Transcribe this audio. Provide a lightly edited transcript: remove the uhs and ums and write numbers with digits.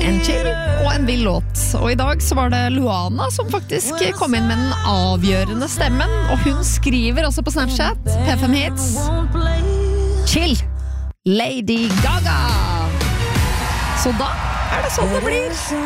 en chill og en vill låt. Og i dag så var det Luana som faktisk kom inn med den avgjørende stemmen, og hun skriver også på Snapchat, P5 Hits, chill, Lady Gaga. Så da er det sånn det blir.